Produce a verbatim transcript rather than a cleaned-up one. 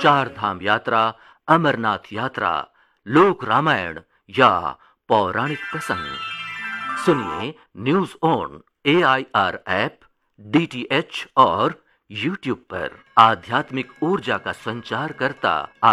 चार धाम यात्रा, अमरनाथ यात्रा, लोक रामायण या पौराणिक प्रसंग सुनिए news on A I R app, D T H और यूट्यूब पर। आध्यात्मिक ऊर्जा का संचार करता